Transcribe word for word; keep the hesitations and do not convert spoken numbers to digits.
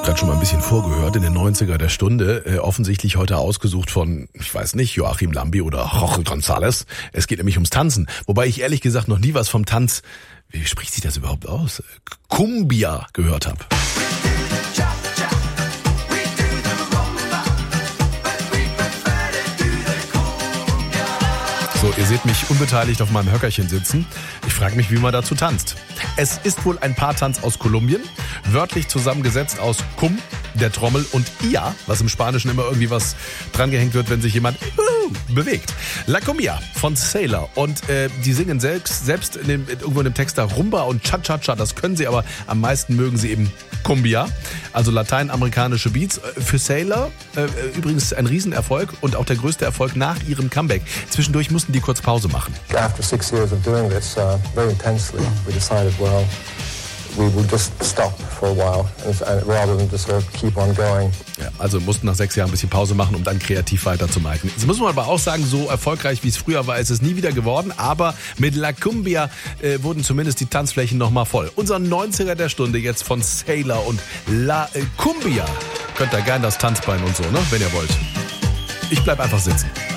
Gerade schon mal ein bisschen vorgehört in den neunziger der Stunde, äh, offensichtlich heute ausgesucht von, ich weiß nicht, Joachim Lambi oder Jorge González. Es geht nämlich ums Tanzen, wobei ich ehrlich gesagt noch nie was vom Tanz, wie spricht sich das überhaupt aus, Cumbia gehört habe. So, ihr seht mich unbeteiligt auf meinem Höckerchen sitzen. Ich frage mich, wie man dazu tanzt. Es ist wohl ein Paartanz aus Kolumbien, wörtlich zusammengesetzt aus Cum, der Trommel, und Ia, was im Spanischen immer irgendwie was drangehängt wird, wenn sich jemand uh, bewegt. La Cumbia von Sailor. Und äh, die singen selbst, selbst in dem, irgendwo in dem Text da Rumba und Cha-Cha-Cha. Das können sie, aber am meisten mögen sie eben Cumbia, also lateinamerikanische Beats. Für Sailor äh, übrigens ein Riesenerfolg und auch der größte Erfolg nach ihrem Comeback. Zwischendurch mussten die kurz Pause machen. After six years of doing this uh, very intensely, we decided, well, we would just stop for a while and, rather than just sort of keep on going. Ja, also mussten nach sechs Jahren ein bisschen Pause machen, um dann kreativ weiterzumachen. Jetzt muss man aber auch sagen, so erfolgreich wie es früher war, ist es nie wieder geworden. Aber mit La Cumbia äh, wurden zumindest die Tanzflächen nochmal voll. Unser neunziger der Stunde jetzt von Sailor und La äh, Cumbia. Könnt ihr gerne das Tanzbein und so, ne, wenn ihr wollt. Ich bleib einfach sitzen.